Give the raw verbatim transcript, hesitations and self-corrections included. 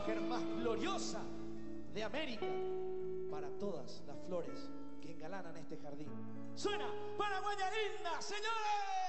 mujer más gloriosa de América, para todas las flores que engalanan este jardín. Suena Paraguaya linda, señores.